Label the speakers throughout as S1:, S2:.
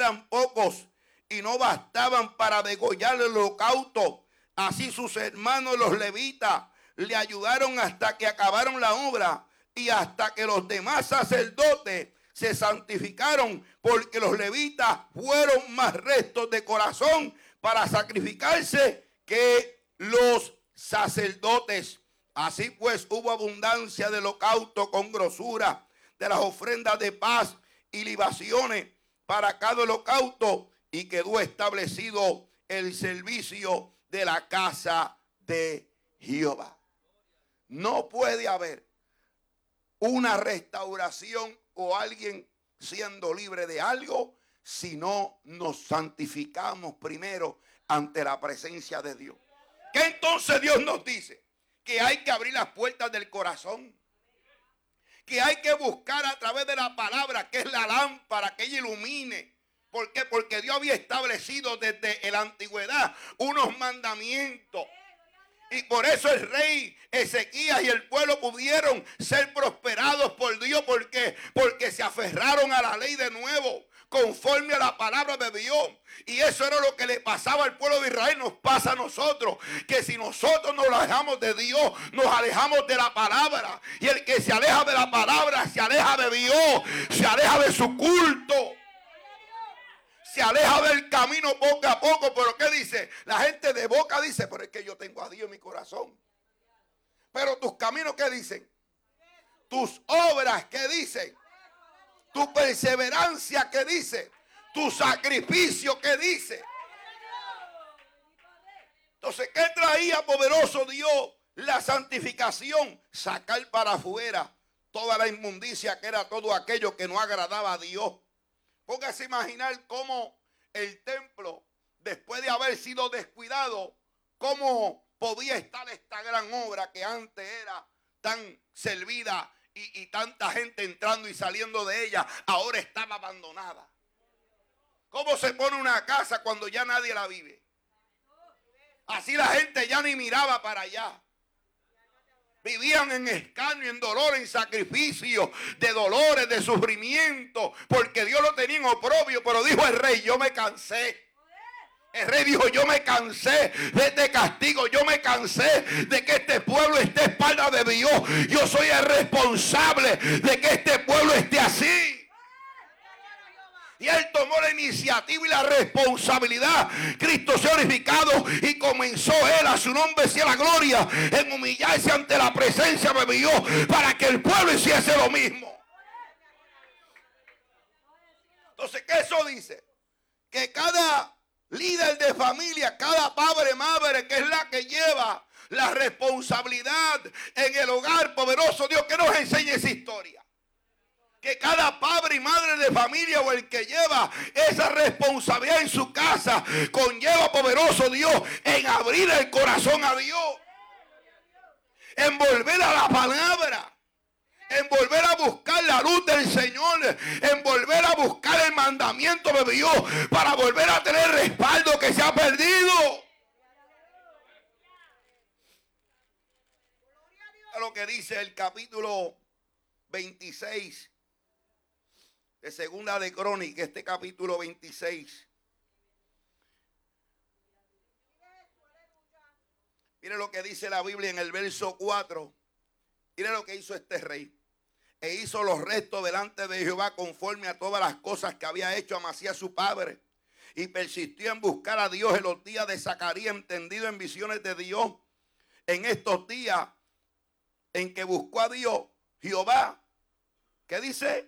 S1: eran pocos y no bastaban para degollar el holocausto. Así sus hermanos los levitas le ayudaron hasta que acabaron la obra y hasta que los demás sacerdotes se santificaron, porque los levitas fueron más rectos de corazón para sacrificarse que los sacerdotes. Así pues hubo abundancia de holocausto con grosura, de las ofrendas de paz y libaciones para cada holocausto, y quedó establecido el servicio de la casa de Jehová. No puede haber una restauración o alguien siendo libre de algo si no nos santificamos primero ante la presencia de Dios. ¿Qué entonces Dios nos dice? Que hay que abrir las puertas del corazón, que hay que buscar a través de la palabra, que es la lámpara, que ella ilumine. ¿Por qué? Porque Dios había establecido desde la antigüedad unos mandamientos. Y por eso el rey Ezequías y el pueblo pudieron ser prosperados por Dios. ¿Por qué? Porque se aferraron a la ley de nuevo, conforme a la palabra de Dios. Y eso era lo que le pasaba al pueblo de Israel. Nos pasa a nosotros, que si nosotros nos alejamos de Dios, nos alejamos de la palabra. Y el que se aleja de la palabra se aleja de Dios, se aleja de su culto, se aleja del camino poco a poco. Pero ¿qué dice? La gente de boca dice, pero es que yo tengo a Dios en mi corazón. Pero tus caminos, ¿qué dicen? Tus obras, ¿qué dicen? Tu perseverancia, ¿qué dice? Tu sacrificio, ¿qué dice? Entonces, ¿qué traía poderoso Dios? La santificación. Sacar para afuera toda la inmundicia, que era todo aquello que no agradaba a Dios. Póngase a imaginar cómo el templo, después de haber sido descuidado, cómo podía estar esta gran obra que antes era tan servida y tanta gente entrando y saliendo de ella, ahora estaba abandonada. ¿Cómo se pone una casa cuando ya nadie la vive? Así la gente ya ni miraba para allá. Vivían en escarnio, en dolor, en sacrificio, de dolores, de sufrimiento, porque Dios lo tenía en oprobio. Pero dijo el rey, yo me cansé. El rey dijo, yo me cansé de este castigo, yo me cansé de que este pueblo esté a espaldas de Dios. Yo soy el responsable de que este pueblo esté así. Y él tomó la iniciativa y la responsabilidad. Cristo se ha glorificado y comenzó él, a su nombre sea la gloria, en humillarse ante la presencia de Dios para que el pueblo hiciese lo mismo. Entonces, ¿qué eso dice? Que cada líder de familia, cada padre, madre, que es la que lleva la responsabilidad en el hogar, poderoso Dios, que nos enseñe esa historia. Que cada padre y madre de familia, o el que lleva esa responsabilidad en su casa, conlleva, poderoso Dios, en abrir el corazón a Dios, en volver a la palabra, en volver a buscar la luz del Señor, en volver a buscar el mandamiento de Dios, para volver a tener respaldo que se ha perdido. Es lo que dice el capítulo 26 de Segunda de Crónicas, este capítulo 26. Mire lo que dice la Biblia en el verso 4. Mire lo que hizo este rey. E hizo los restos delante de Jehová conforme a todas las cosas que había hecho Amasías su padre. Y persistió en buscar a Dios en los días de Zacarías, entendido en visiones de Dios. En estos días en que buscó a Dios, Jehová, ¿qué dice?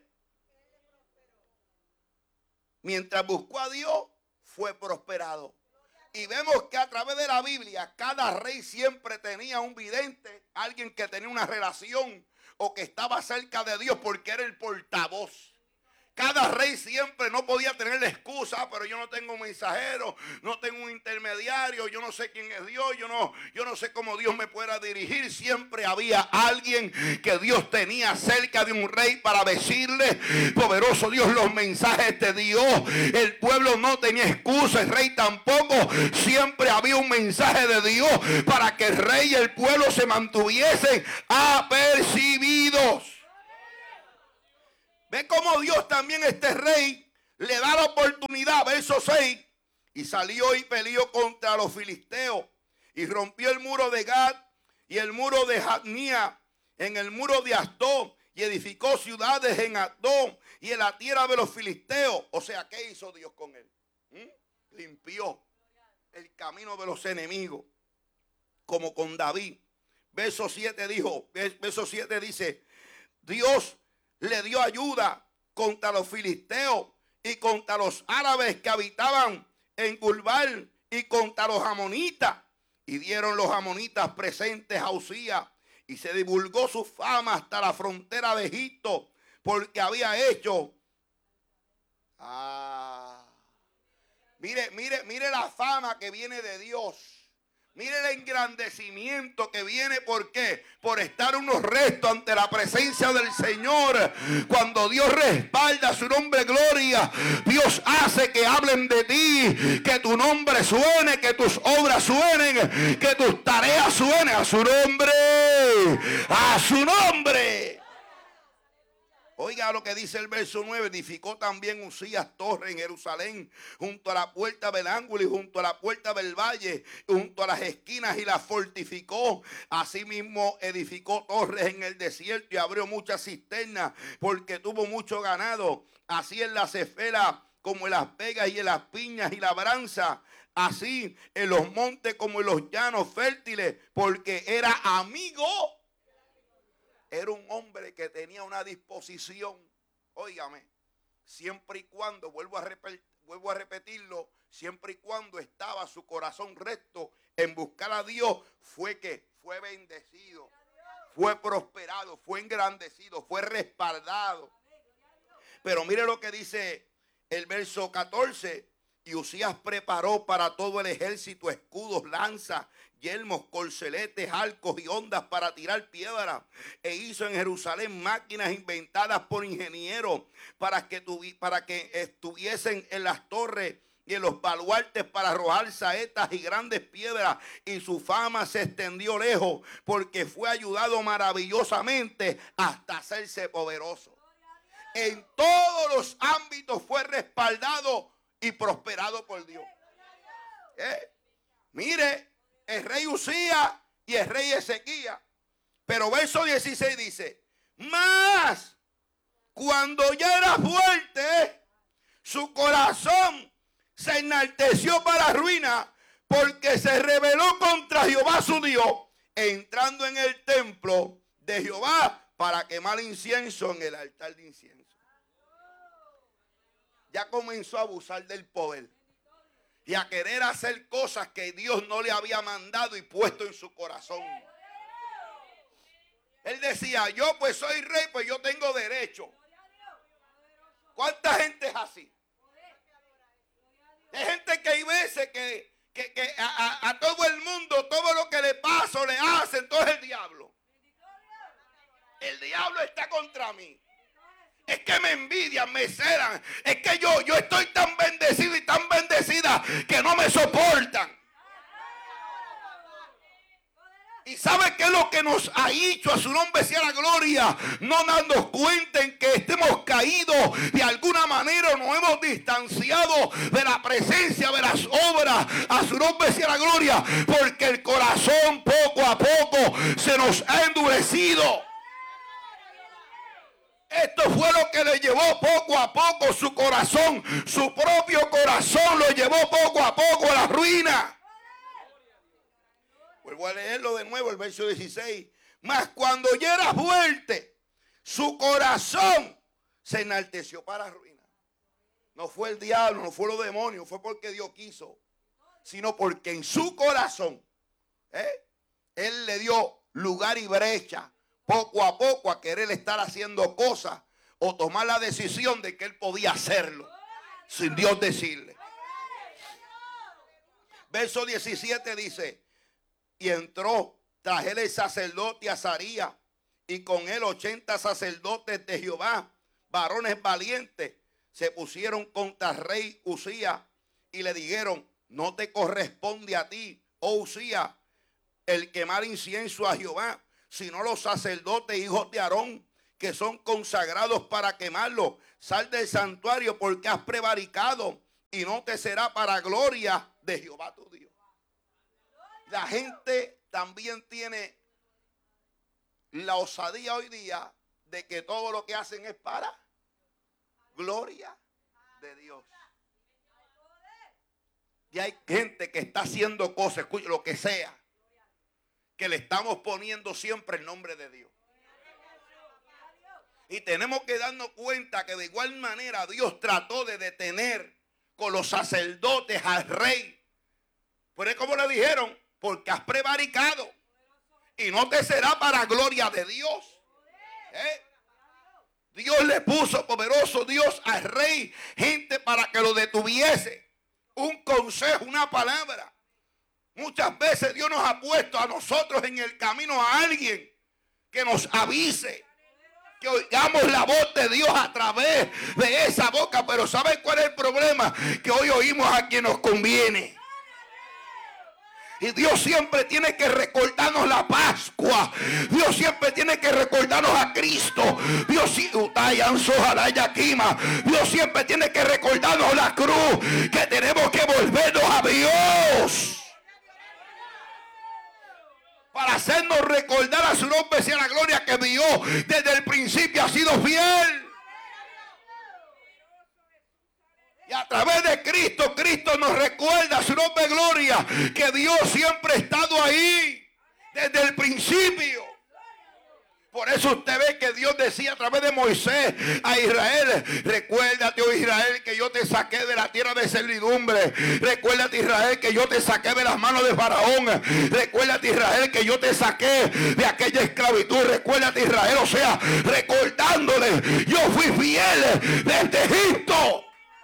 S1: Mientras buscó a Dios, fue prosperado. Y vemos que a través de la Biblia, cada rey siempre tenía un vidente, alguien que tenía una relación o que estaba cerca de Dios porque era el portavoz. Cada rey siempre no podía tener la excusa, pero yo no tengo un mensajero, no tengo un intermediario, yo no sé quién es Dios, yo no sé cómo Dios me pueda dirigir. Siempre había alguien que Dios tenía cerca de un rey para decirle, poderoso Dios, los mensajes de Dios. El pueblo no tenía excusa, el rey tampoco. Siempre había un mensaje de Dios para que el rey y el pueblo se mantuviesen apercibidos. ¿Ve cómo Dios también a este rey le da la oportunidad autoridad. Verso 6. Y salió y peleó contra los filisteos y rompió el muro de Gad y el muro de Jabnía en el muro de Asdod y edificó ciudades en Asdod y en la tierra de los filisteos. O sea, ¿qué hizo Dios con él? Limpió el camino de los enemigos, como con David. Verso 7 dice, Dios le dio ayuda contra los filisteos y contra los árabes que habitaban en Gulbal y contra los amonitas. Y dieron los amonitas presentes a Usías y se divulgó su fama hasta la frontera de Egipto, porque había hecho. Mire la fama que viene de Dios. Mire el engrandecimiento que viene. ¿Por qué? Por estar unos restos ante la presencia del Señor. Cuando Dios respalda su nombre, gloria, Dios hace que hablen de ti, que tu nombre suene, que tus obras suenen, que tus tareas suenen a su nombre. A su nombre. Oiga lo que dice el verso 9. Edificó también Usías torre en Jerusalén, junto a la puerta del ángulo y junto a la puerta del valle, junto a las esquinas, y las fortificó. Asimismo edificó torres en el desierto y abrió muchas cisternas, porque tuvo mucho ganado. Así en las esferas como en las pegas y en las piñas y labranza, así en los montes como en los llanos fértiles, porque era amigo. Era un hombre que tenía una disposición, óigame, siempre y cuando, vuelvo a repetirlo, siempre y cuando estaba su corazón recto en buscar a Dios, fue bendecido, fue prosperado, fue engrandecido, fue respaldado. Pero mire lo que dice el verso 14. Y Usías preparó para todo el ejército escudos, lanzas, yelmos, corceletes, arcos y hondas para tirar piedras. E hizo en Jerusalén máquinas inventadas por ingenieros para que estuviesen en las torres y en los baluartes para arrojar saetas y grandes piedras. Y su fama se extendió lejos, porque fue ayudado maravillosamente hasta hacerse poderoso. En todos los ámbitos fue respaldado y prosperado por Dios. Mire, el rey Usías y el rey Ezequías. Pero verso 16 dice: mas cuando ya era fuerte, su corazón se enalteció para ruina, porque se rebeló contra Jehová su Dios, entrando en el templo de Jehová para quemar incienso en el altar de incienso. Ya comenzó a abusar del poder y a querer hacer cosas que Dios no le había mandado y puesto en su corazón. Él decía: yo pues soy rey, pues yo tengo derecho. ¿Cuánta gente es así? Hay gente que hay veces que a todo el mundo, todo lo que le pasa o le hacen, todo es el diablo. El diablo está contra mí. Es que me envidian, me celan. Es que yo estoy tan bendecido y tan bendecida que no me soportan. ¿Y sabe qué es lo que nos ha hecho? A su nombre sea la gloria. No darnos cuenta en que estemos caídos. De alguna manera nos hemos distanciado de la presencia, de las obras. A su nombre sea la gloria. Porque el corazón poco a poco se nos ha endurecido. Esto fue lo que le llevó poco a poco su corazón. Su propio corazón lo llevó poco a poco a la ruina. Vuelvo a leerlo de nuevo, el verso 16. Mas cuando ya era fuerte, su corazón se enalteció para ruina. No fue el diablo, no fue los demonios, fue porque Dios quiso. Sino porque en su corazón, Él le dio lugar y brecha poco a poco a querer estar haciendo cosas o tomar la decisión de que él podía hacerlo sin Dios decirle. Verso 17 dice: y entró tras él el sacerdote Azarías y con él 80 sacerdotes de Jehová, varones valientes, se pusieron contra el rey Usías y le dijeron: no te corresponde a ti, oh Usías, el quemar incienso a Jehová, sino los sacerdotes hijos de Aarón, que son consagrados para quemarlo. Sal del santuario, porque has prevaricado y no te será para gloria de Jehová tu Dios. La gente también tiene la osadía hoy día de que todo lo que hacen es para gloria de Dios. Y hay gente que está haciendo cosas, escucha, lo que sea, que le estamos poniendo siempre el nombre de Dios. Y tenemos que darnos cuenta que de igual manera Dios trató de detener con los sacerdotes al rey. Pero es como le dijeron, porque has prevaricado y no te será para gloria de Dios. Dios le puso, poderoso Dios, al rey gente para que lo detuviese. Un consejo, una palabra. Muchas veces Dios nos ha puesto a nosotros en el camino a alguien que nos avise, que oigamos la voz de Dios a través de esa boca. Pero ¿sabe cuál es el problema? Que hoy oímos a quien nos conviene. Y Dios siempre tiene que recordarnos la Pascua. Dios siempre tiene que recordarnos a Cristo. Dios siempre tiene que recordarnos la cruz. Que tenemos que volvernos a Dios. Para hacernos recordar a su nombre sea la gloria, que Dios desde el principio ha sido fiel. Y a través de Cristo, Cristo nos recuerda a su nombre gloria, que Dios siempre ha estado ahí desde el principio. Por eso usted ve que Dios decía a través de Moisés a Israel: recuérdate, oh Israel, que yo te saqué de la tierra de servidumbre. Recuérdate, Israel, que yo te saqué de las manos de Faraón. Recuérdate, Israel, que yo te saqué de aquella esclavitud. Recuérdate, Israel, o sea, recordándole: yo fui fiel desde Egipto.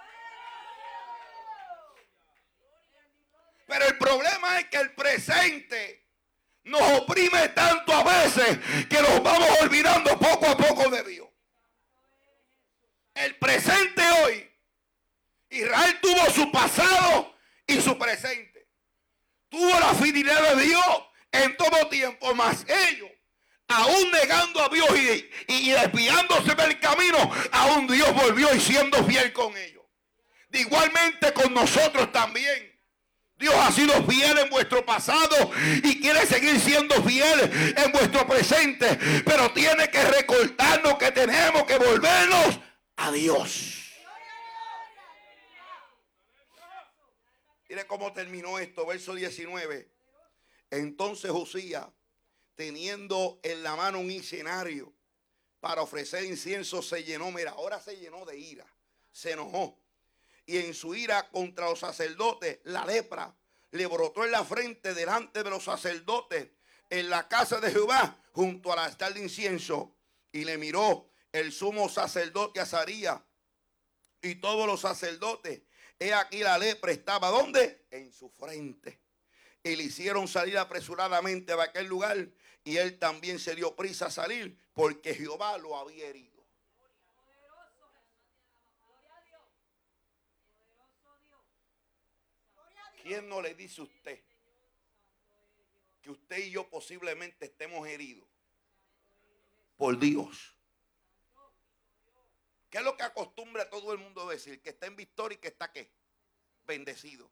S1: Pero el problema es que el presente nos oprime tanto a veces que nos vamos olvidando poco a poco de Dios. El presente hoy, Israel tuvo su pasado y su presente. Tuvo la fidelidad de Dios en todo tiempo, mas ellos, aún negando a Dios y desviándose del camino, aún Dios volvió y siendo fiel con ellos. De igualmente con nosotros también. Dios ha sido fiel en vuestro pasado y quiere seguir siendo fiel en vuestro presente. Pero tiene que recordarnos que tenemos que volvernos a Dios. Mire cómo terminó esto, verso 19. Entonces Josías, teniendo en la mano un incensario para ofrecer incienso, se llenó, mira, ahora se llenó de ira, se enojó. Y en su ira contra los sacerdotes, la lepra le brotó en la frente delante de los sacerdotes en la casa de Jehová, junto al altar de incienso. Y le miró el sumo sacerdote Azarías y todos los sacerdotes. He aquí la lepra estaba, ¿dónde? En su frente. Y le hicieron salir apresuradamente de aquel lugar. Y él también se dio prisa a salir, porque Jehová lo había herido. ¿Quién no le dice a usted que usted y yo posiblemente estemos heridos por Dios? ¿Qué es lo que acostumbra todo el mundo a decir? Que está en victoria y que está ¿qué? Bendecido.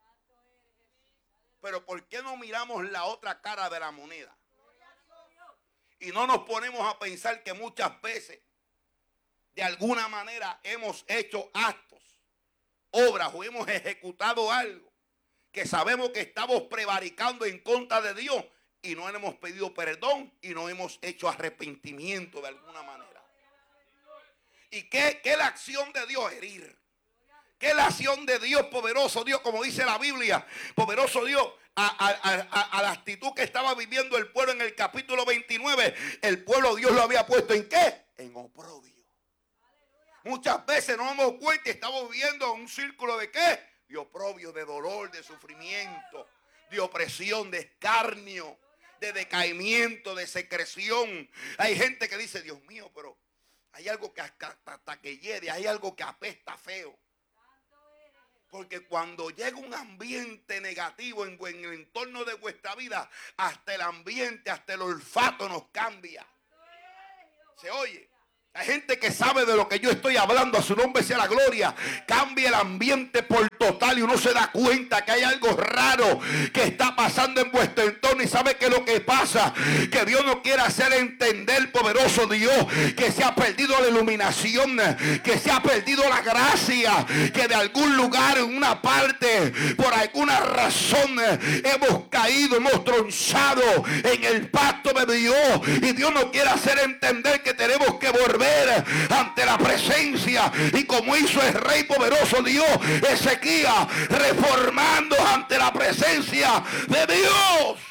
S1: Pero ¿por qué no miramos la otra cara de la moneda? Y no nos ponemos a pensar que muchas veces, de alguna manera, hemos hecho actos, obras o hemos ejecutado algo que sabemos que estamos prevaricando en contra de Dios y no hemos pedido perdón y no hemos hecho arrepentimiento de alguna manera. ¿Y qué es la acción de Dios? Herir. ¿Qué es la acción de Dios, poderoso Dios? Como dice la Biblia, poderoso Dios, a la actitud que estaba viviendo el pueblo en el capítulo 29, el pueblo Dios lo había puesto ¿en qué? En oprobio. Muchas veces nos damos cuenta y estamos viviendo un círculo de ¿qué? De oprobio, de dolor, de sufrimiento, de opresión, de escarnio, de decaimiento, de secreción. Hay gente que dice: Dios mío, pero hay algo que hasta que hiede, hay algo que apesta feo. Porque cuando llega un ambiente negativo en el entorno de vuestra vida, hasta el ambiente, hasta el olfato nos cambia. ¿Se oye? Hay gente que sabe de lo que yo estoy hablando. A su nombre sea la gloria. Cambia el ambiente por total y uno se da cuenta que hay algo raro que está pasando en vuestro entorno. Y sabe que lo que pasa, que Dios no quiere hacer entender, poderoso Dios, que se ha perdido la iluminación, que se ha perdido la gracia, que de algún lugar, en una parte, por alguna razón, hemos caído, hemos tronchado en el pacto de Dios. Y Dios no quiere hacer entender que tenemos que volver ante la presencia, y como hizo el rey poderoso Dios Ezequías, reformando ante la presencia de Dios.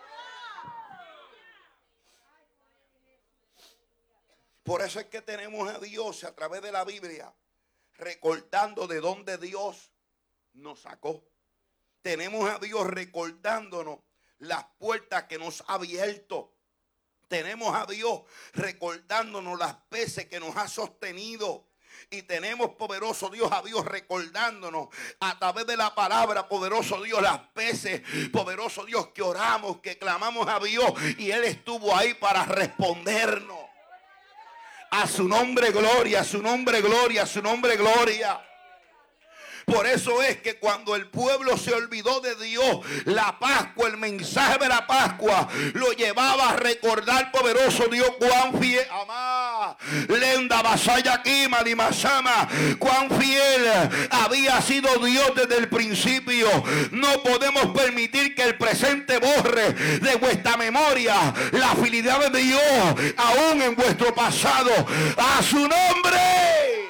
S1: Por eso es que tenemos a Dios a través de la Biblia recordando de dónde Dios nos sacó. Tenemos a Dios recordándonos las puertas que nos ha abierto. Tenemos a Dios recordándonos las veces que nos ha sostenido. Y tenemos, poderoso Dios, a Dios recordándonos a través de la palabra, poderoso Dios, las veces, poderoso Dios, que oramos, que clamamos a Dios, y Él estuvo ahí para respondernos. A su nombre gloria, a su nombre gloria, a su nombre gloria. Por eso es que cuando el pueblo se olvidó de Dios, la Pascua, el mensaje de la Pascua, lo llevaba a recordar, poderoso Dios, cuán fiel, amá, lenda vasaya quima di masama, cuán fiel había sido Dios desde el principio. No podemos permitir que el presente borre de vuestra memoria la fidelidad de Dios, aún en vuestro pasado. A su nombre.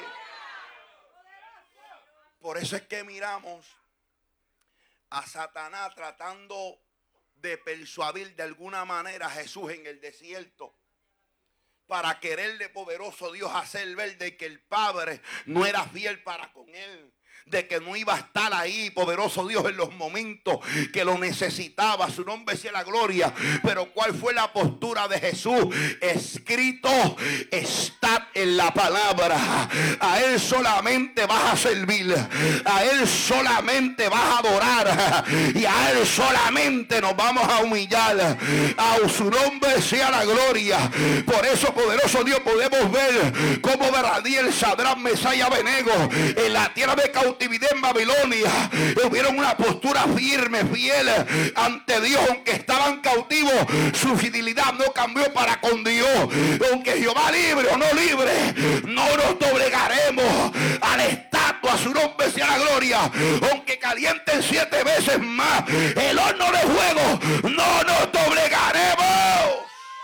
S1: Por eso es que miramos a Satanás tratando de persuadir de alguna manera a Jesús en el desierto, para quererle, poderoso Dios, hacer ver de que el Padre no era fiel para con él, de que no iba a estar ahí, poderoso Dios, en los momentos que lo necesitaba. Su nombre sea la gloria. Pero ¿cuál fue la postura de Jesús? Escrito está en la palabra. A Él solamente vas a servir, a Él solamente vas a adorar, y a Él solamente nos vamos a humillar. A su nombre sea la gloria. Por eso, poderoso Dios, podemos ver cómo Daniel, Sadrach, Mesach y Abednego, en la tierra de cautividad en Babilonia, tuvieron una postura firme, fiel ante Dios. Aunque estaban cautivos, su fidelidad no cambió para con Dios. Aunque Jehová libre o no libre, no nos doblegaremos a la estatua. Su nombre sea la gloria. Aunque calienten 7 veces más el horno de fuego, no nos doblegaremos.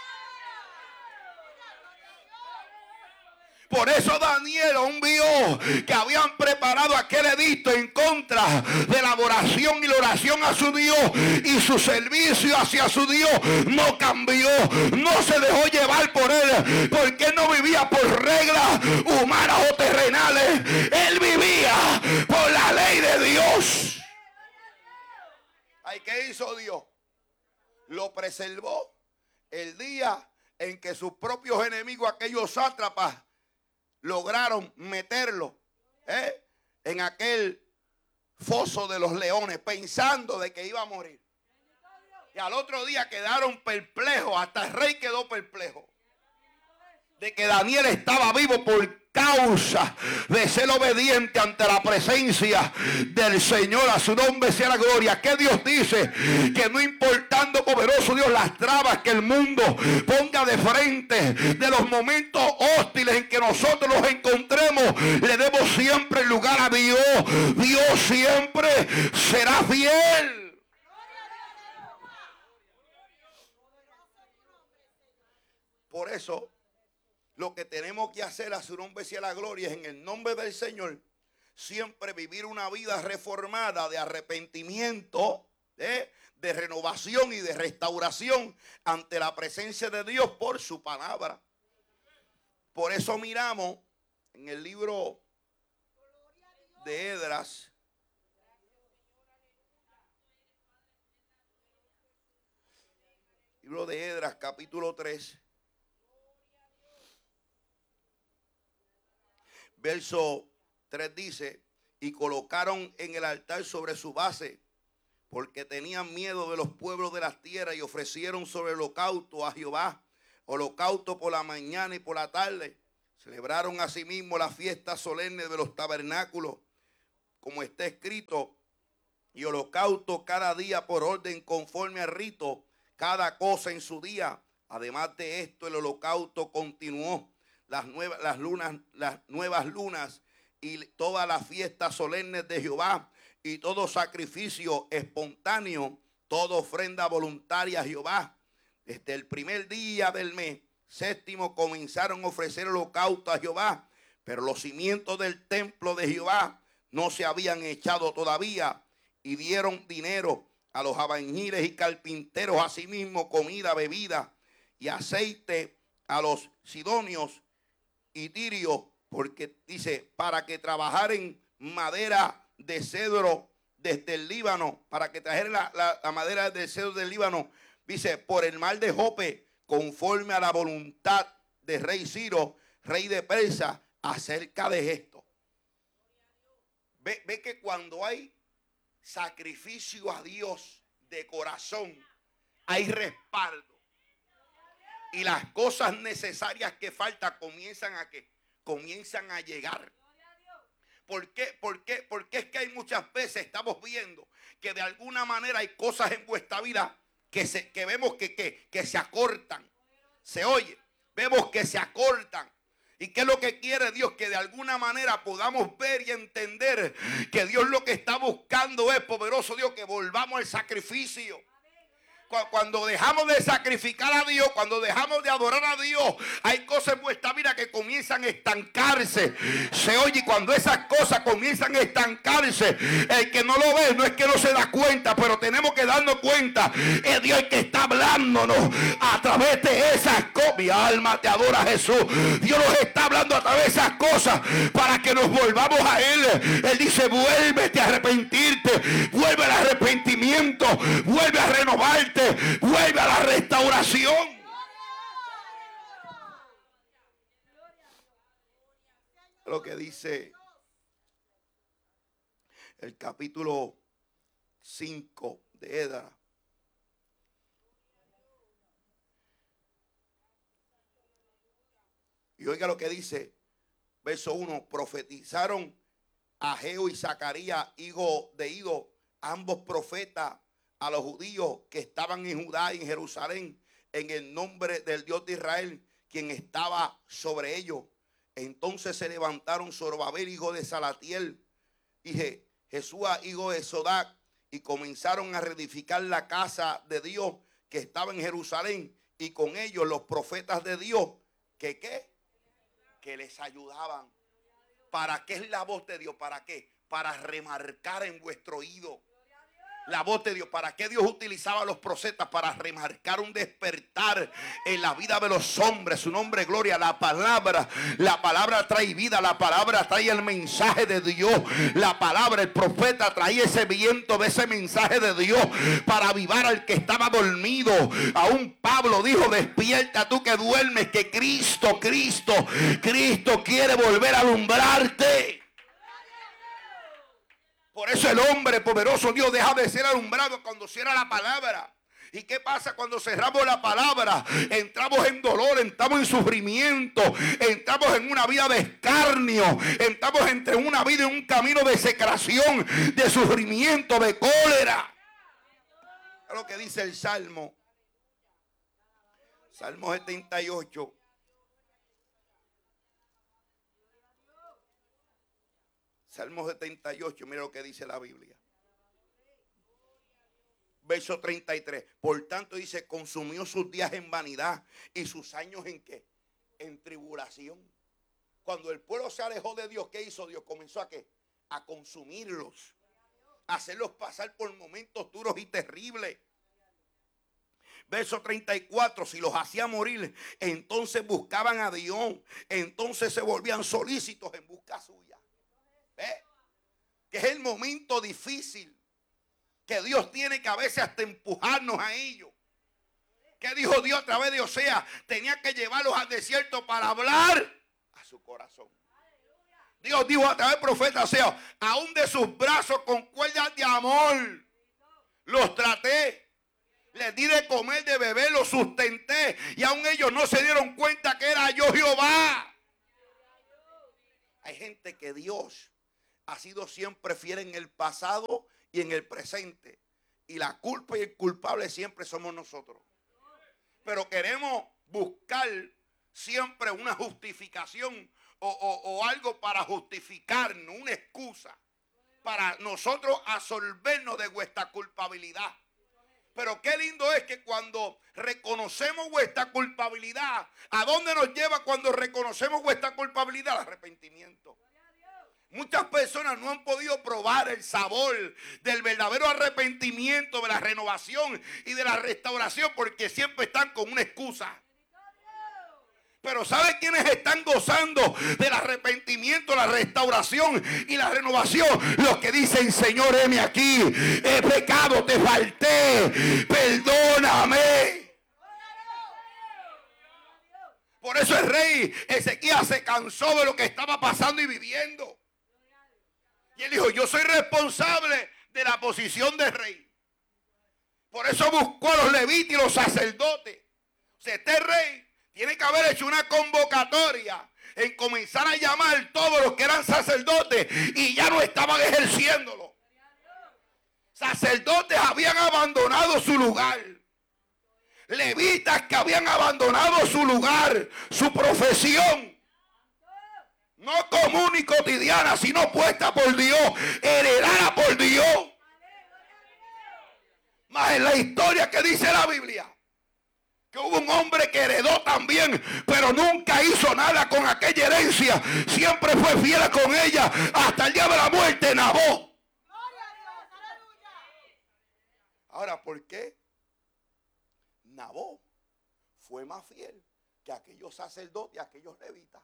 S1: Por eso Daniel aún vio que habían preparado aquel edicto en contra de la adoración y la oración a su Dios, y su servicio hacia su Dios no cambió, no se dejó llevar por él, porque él no vivía por reglas humanas o terrenales, él vivía por la ley de Dios. ¿Ay, qué hizo Dios? Lo preservó el día en que sus propios enemigos, aquellos sátrapas, lograron meterlo en aquel foso de los leones, pensando de que iba a morir. Y al otro día quedaron perplejos, hasta el rey quedó perplejo de que Daniel estaba vivo por causa de ser obediente ante la presencia del Señor. A su nombre sea la gloria. Que Dios dice que no importando, poderoso Dios, las trabas que el mundo ponga de frente, de los momentos hostiles en que nosotros nos encontremos, le demos siempre el lugar a Dios. Dios siempre será fiel. Por eso, lo que tenemos que hacer, a su nombre sea la gloria, es en el nombre del Señor siempre vivir una vida reformada de arrepentimiento, de renovación y de restauración ante la presencia de Dios por su palabra. Por eso miramos en el libro de Esdras, capítulo 3, verso 3 dice: y colocaron en el altar sobre su base, porque tenían miedo de los pueblos de las tierras, y ofrecieron sobre el holocausto a Jehová, holocausto por la mañana y por la tarde, Celebraron asimismo la fiesta solemne de los tabernáculos, como está escrito, y holocausto cada día por orden conforme al rito, cada cosa en su día. Además de esto, el holocausto continuó las nuevas lunas y todas las fiestas solemnes de Jehová, y todo sacrificio espontáneo, toda ofrenda voluntaria a Jehová. Desde el primer día del mes séptimo comenzaron a ofrecer holocausto a Jehová, pero los cimientos del templo de Jehová no se habían echado todavía, y dieron dinero a los albañiles y carpinteros, asimismo comida, bebida y aceite a los sidonios y tirios, porque dice, para que trabajaren madera de cedro desde el Líbano, para que trajeran la madera de cedro del Líbano, dice, por el mar de Jope, conforme a la voluntad de rey Ciro, rey de Persia, acerca de esto. Ve que cuando hay sacrificio a Dios de corazón, hay respaldo. Y las cosas necesarias que faltan comienzan a llegar. ¿Por qué? Porque es que hay muchas veces estamos viendo que de alguna manera hay cosas en vuestra vida que vemos que se acortan. Se oye, vemos que se acortan. ¿Y qué es lo que quiere Dios? Que de alguna manera podamos ver y entender que Dios lo que está buscando es, poderoso Dios, que volvamos al sacrificio. Cuando dejamos de sacrificar a Dios, cuando dejamos de adorar a Dios, hay cosas en vuestra vida que comienzan a estancarse. Se oye, cuando esas cosas comienzan a estancarse, el que no lo ve no es que no se da cuenta, pero tenemos que darnos cuenta. Es Dios el que está hablándonos a través de esas cosas. Mi alma te adora, Jesús. Dios nos está hablando a través de esas cosas para que nos volvamos a Él. Él dice, vuélvete a arrepentirte, vuelve al arrepentimiento, vuelve a renovarte, vuelve a la restauración. Lo que dice el capítulo 5 de Esdras. Y oiga lo que dice, verso 1, profetizaron Ageo y Zacarías, hijo de Ido, ambos profetas, a los judíos que estaban en Judá y en Jerusalén, en el nombre del Dios de Israel, quien estaba sobre ellos. Entonces se levantaron Zorobabel, hijo de Salatiel, y Jesúa, hijo de Sodac, y comenzaron a reedificar la casa de Dios que estaba en Jerusalén, y con ellos los profetas de Dios, que les ayudaban. ¿Para qué es la voz de Dios? ¿Para qué? Para remarcar en vuestro oído la voz de Dios. ¿Para qué Dios utilizaba a los profetas? Para remarcar un despertar en la vida de los hombres. Su nombre es gloria. La palabra trae vida. La palabra trae el mensaje de Dios. La palabra, el profeta trae ese viento de ese mensaje de Dios para avivar al que estaba dormido. Aún Pablo dijo, despierta tú que duermes, que Cristo quiere volver a alumbrarte. Por eso el hombre poderoso Dios deja de ser alumbrado cuando cierra la palabra. ¿Y qué pasa cuando cerramos la palabra? Entramos en dolor, entramos en sufrimiento, entramos en una vida de escarnio, entramos entre una vida y un camino de secreción, de sufrimiento, de cólera. Es lo que dice el Salmo 78. Salmo 78, mira lo que dice la Biblia. Verso 33. Por tanto dice, consumió sus días en vanidad y sus años en ¿qué? En tribulación. Cuando el pueblo se alejó de Dios, ¿qué hizo Dios? Comenzó a ¿qué? A consumirlos. A hacerlos pasar por momentos duros y terribles. Verso 34, si los hacía morir, entonces buscaban a Dios. Entonces se volvían solícitos en busca suya. Que es el momento difícil que Dios tiene que a veces hasta empujarnos a ellos. ¿Qué dijo Dios a través de Oseas? Tenía que llevarlos al desierto para hablar a su corazón. Dios dijo a través del profeta Oseas, aún de sus brazos con cuerdas de amor los traté, les di de comer, de beber, los sustenté, y aún ellos no se dieron cuenta que era yo Jehová. Hay gente que Dios ha sido siempre fiel en el pasado y en el presente. Y la culpa y el culpable siempre somos nosotros. Pero queremos buscar siempre una justificación o algo para justificarnos, una excusa para nosotros absolvernos de vuestra culpabilidad. Pero qué lindo es que cuando reconocemos vuestra culpabilidad, ¿a dónde nos lleva cuando reconocemos vuestra culpabilidad? Al arrepentimiento. Muchas personas no han podido probar el sabor del verdadero arrepentimiento, de la renovación y de la restauración, porque siempre están con una excusa. Pero ¿sabe quiénes están gozando del arrepentimiento, la restauración y la renovación? Los que dicen: Señor, heme aquí, he pecado, te falté, perdóname. Por eso el rey Ezequías se cansó de lo que estaba pasando y viviendo. Y él dijo: yo soy responsable de la posición de rey. Por eso buscó a los levitas y los sacerdotes. O sea, este rey tiene que haber hecho una convocatoria en comenzar a llamar todos los que eran sacerdotes y ya no estaban ejerciéndolo. Sacerdotes habían abandonado su lugar. Levitas que habían abandonado su lugar, su profesión. No común y cotidiana, sino puesta por Dios, heredada por Dios. Más en la historia que dice la Biblia, que hubo un hombre que heredó también, pero nunca hizo nada con aquella herencia. Siempre fue fiel con ella hasta el día de la muerte, Nabot. Ahora, ¿por qué Nabot fue más fiel que aquellos sacerdotes y aquellos levitas?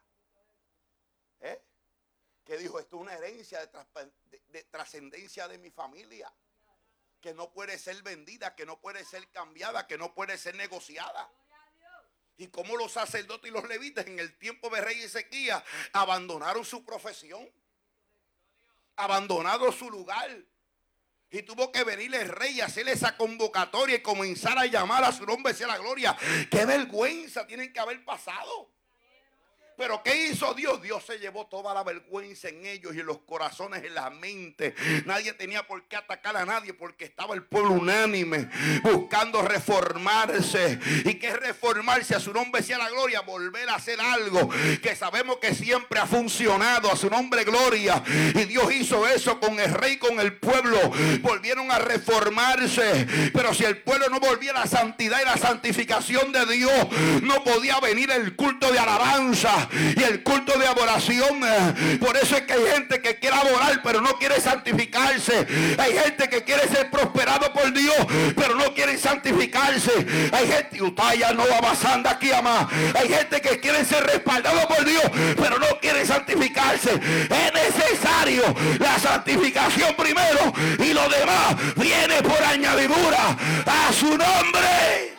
S1: Que dijo: esto es una herencia de trascendencia de mi familia, que no puede ser vendida, que no puede ser cambiada, que no puede ser negociada. Y como los sacerdotes y los levitas en el tiempo de rey Ezequías abandonaron su profesión, abandonaron su lugar, y tuvo que venir el rey y hacerle esa convocatoria y comenzar a llamar a su nombre, sea la gloria. ¡Qué vergüenza tienen que haber pasado! Pero ¿qué hizo Dios? Dios se llevó toda la vergüenza en ellos y en los corazones, en la mente. Nadie tenía por qué atacar a nadie, porque estaba el pueblo unánime buscando reformarse. ¿Y qué es reformarse? A su nombre sea la gloria. Volver a hacer algo que sabemos que siempre ha funcionado. A su nombre gloria. Y Dios hizo eso con el rey, con el pueblo. Volvieron a reformarse. Pero si el pueblo no volviera a la santidad y la santificación de Dios, no podía venir el culto de alabanza y el culto de adoración. Por eso es que hay gente que quiere adorar pero no quiere santificarse. Hay gente que quiere ser prosperado por Dios pero no quiere santificarse. Hay gente, no va pasando aquí a más. Hay gente que quiere ser respaldado por Dios pero no quiere santificarse. Es necesario la santificación primero y lo demás viene por añadidura. A su nombre.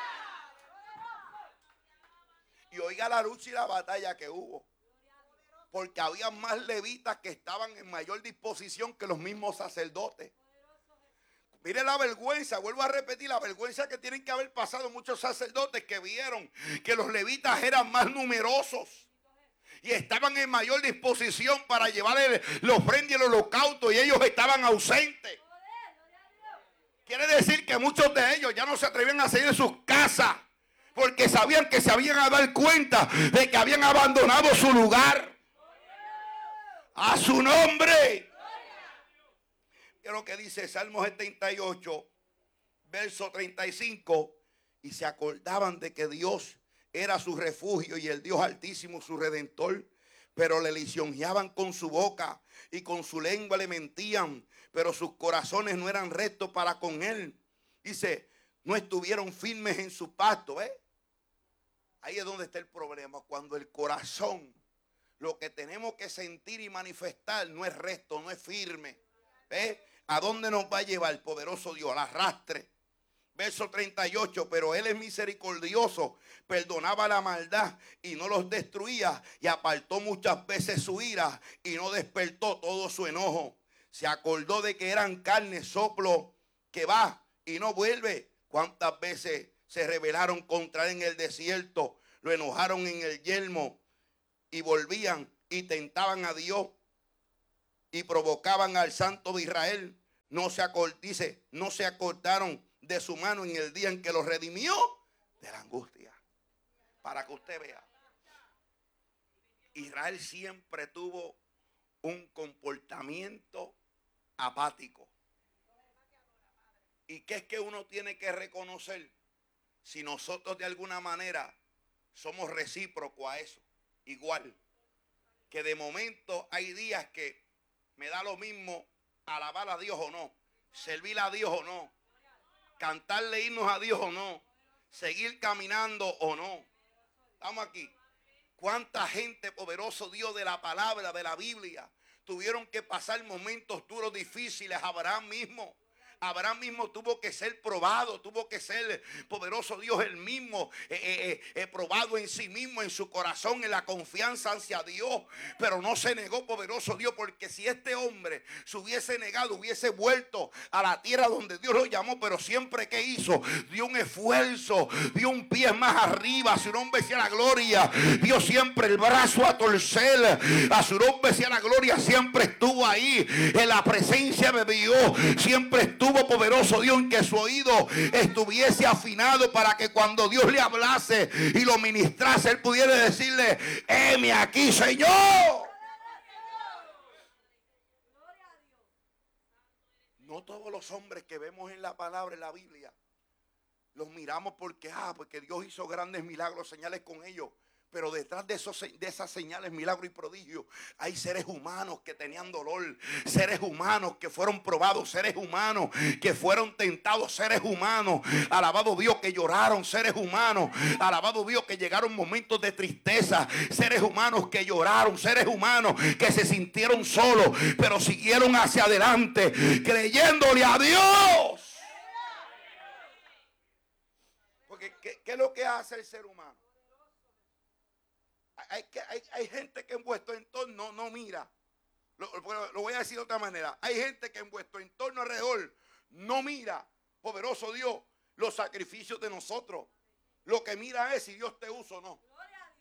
S1: Y oiga la lucha y la batalla que hubo. Porque había más levitas que estaban en mayor disposición que los mismos sacerdotes. Mire la vergüenza, vuelvo a repetir, la vergüenza que tienen que haber pasado muchos sacerdotes que vieron que los levitas eran más numerosos y estaban en mayor disposición para llevar la ofrenda y el holocausto, y ellos estaban ausentes. Quiere decir que muchos de ellos ya no se atrevían a salir de sus casas, porque sabían que se habían a dar cuenta de que habían abandonado su lugar. A su nombre. Es lo que dice Salmo 78, verso 35. Y se acordaban de que Dios era su refugio y el Dios altísimo su redentor. Pero le lisonjeaban con su boca y con su lengua le mentían. Pero sus corazones no eran rectos para con él. Dice, no estuvieron firmes en su pacto. Ahí es donde está el problema. Cuando el corazón, lo que tenemos que sentir y manifestar, no es recto, no es firme. ¿A dónde nos va a llevar el poderoso Dios? Al arrastre. Verso 38, pero él es misericordioso, perdonaba la maldad y no los destruía, y apartó muchas veces su ira y no despertó todo su enojo. Se acordó de que eran carne, soplo que va y no vuelve. ¿Cuántas veces se rebelaron contra él en el desierto? Lo enojaron en el yermo y volvían y tentaban a Dios y provocaban al Santo de Israel, no se acordaron de su mano en el día en que los redimió de la angustia. Para que usted vea, Israel siempre tuvo un comportamiento apático. ¿Y qué es que uno tiene que reconocer? Si nosotros de alguna manera somos recíprocos a eso, igual que de momento hay días que me da lo mismo alabar a Dios o no, servir a Dios o no, cantarle himnos a Dios o no, seguir caminando o no. Estamos aquí. ¿Cuánta gente, poderoso Dios de la palabra, de la Biblia, tuvieron que pasar momentos duros, difíciles? Abraham mismo tuvo que ser probado, tuvo que ser, poderoso Dios, el mismo probado en sí mismo, en su corazón, en la confianza hacia Dios. Pero no se negó, poderoso Dios, porque si este hombre se hubiese negado, hubiese vuelto a la tierra donde Dios lo llamó, pero siempre que hizo, dio un esfuerzo, dio un pie más arriba, a su nombre sea la gloria, dio siempre el brazo a torcer, a su nombre sea la gloria, siempre estuvo ahí, en la presencia de Dios, siempre estuvo, poderoso Dios, en que su oído estuviese afinado para que cuando Dios le hablase y lo ministrase, él pudiera decirle: heme aquí, Señor. No todos los hombres que vemos en la palabra, en la Biblia, los miramos porque Dios hizo grandes milagros, señales con ellos. Pero detrás de esas señales, milagros y prodigios, hay seres humanos que tenían dolor, seres humanos que fueron probados, seres humanos que fueron tentados, seres humanos, alabado Dios, que lloraron, seres humanos, alabado Dios, que llegaron momentos de tristeza, seres humanos que lloraron, seres humanos que se sintieron solos, pero siguieron hacia adelante, creyéndole a Dios. Porque ¿qué es lo que hace el ser humano? Hay gente que en vuestro entorno no mira. Lo voy a decir de otra manera. Hay gente que en vuestro entorno alrededor no mira, poderoso Dios, los sacrificios de nosotros. Lo que mira es si Dios te usa o no.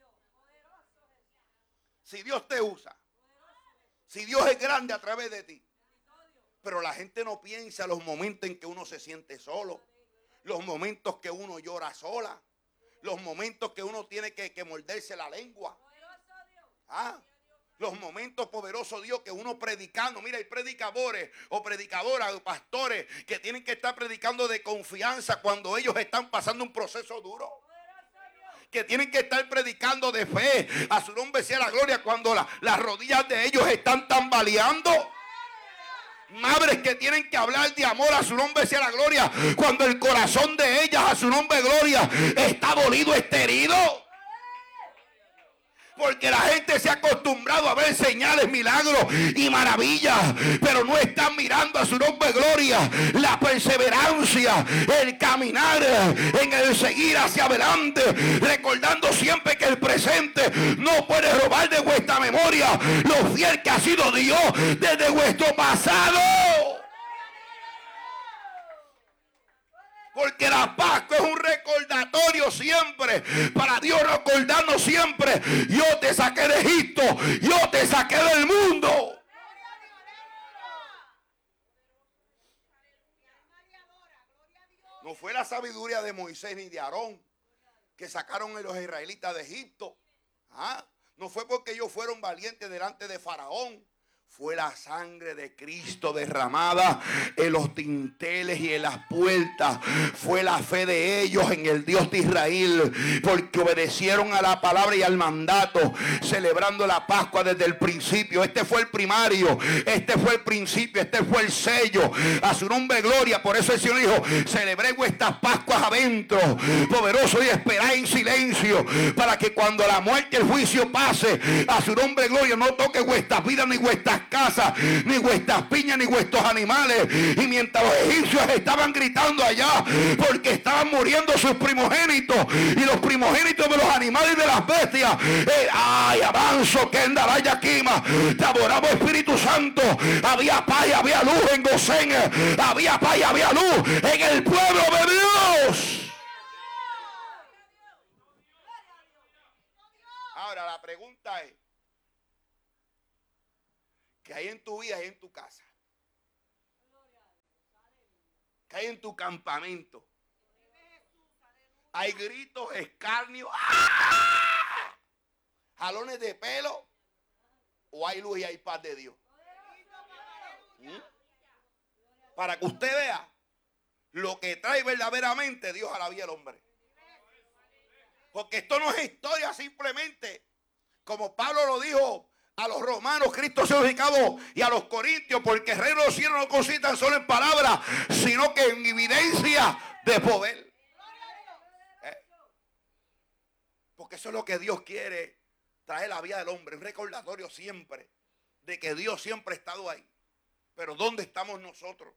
S1: Si Dios te usa. Si Dios es grande a través de ti. Pero la gente no piensa los momentos en que uno se siente solo. Los momentos que uno llora sola. Los momentos que uno tiene que morderse la lengua. Los momentos, poderoso Dios, que uno predicando. Mira, hay predicadores o predicadoras o pastores que tienen que estar predicando de confianza cuando ellos están pasando un proceso duro. Que tienen que estar predicando de fe. A su nombre sea la gloria cuando las rodillas de ellos están tambaleando. Madres que tienen que hablar de amor, a su nombre sea la gloria, cuando el corazón de ellas, a su nombre gloria, está dolido, está herido. Porque la gente se ha acostumbrado a ver señales, milagros y maravillas, pero no están mirando, a su nombre gloria, la perseverancia, el caminar, en el seguir hacia adelante, recordando siempre que el presente no puede robar de vuestra memoria lo fiel que ha sido Dios desde vuestro pasado. Porque la Pascua es un recordatorio siempre. Para Dios recordarnos siempre: yo te saqué de Egipto, yo te saqué del mundo. No fue la sabiduría de Moisés ni de Aarón que sacaron a los israelitas de Egipto. No fue porque ellos fueron valientes delante de Faraón. Fue la sangre de Cristo derramada en los dinteles y en las puertas. Fue la fe de ellos en el Dios de Israel, porque obedecieron a la palabra y al mandato, celebrando la Pascua desde el principio. Este fue el primario, este fue el principio, este fue el sello. A su nombre gloria. Por eso el Señor dijo: celebré vuestras Pascuas adentro, poderoso, y esperad en silencio, para que cuando la muerte y el juicio pase, a su nombre gloria, no toque vuestras vidas ni vuestras casas, ni vuestras piñas, ni vuestros animales. Y mientras los egipcios estaban gritando allá, porque estaban muriendo sus primogénitos y los primogénitos de los animales y de las bestias, avanzo que en Darayaquima te adoramos, Espíritu Santo. Había paz y había luz en Gosén, había paz y había luz en el pueblo de Dios. Ahora la pregunta es: que hay en tu vida, hay en tu casa, que hay en tu campamento. Hay gritos, escarnios, ¡ah!, jalones de pelo, o hay luz y hay paz de Dios. Para que usted vea lo que trae verdaderamente Dios a la vida del hombre. Porque esto no es historia simplemente, como Pablo lo dijo a los romanos, Cristo se dedicado, y a los corintios, porque el reino de los cielos no consiste tan solo en palabras, sino que en evidencia de poder. Porque eso es lo que Dios quiere traer a la vida del hombre, un recordatorio siempre de que Dios siempre ha estado ahí. Pero ¿dónde estamos nosotros?